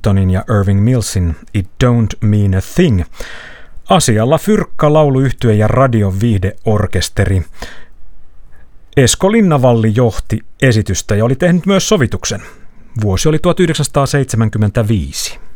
Ellingtonin ja Irving Millsin It Don't Mean a Thing. Asialla fyrkka, lauluyhtye ja radion viihdeorkesteri. Esko Linnavalli johti esitystä ja oli tehnyt myös sovituksen. Vuosi oli 1975.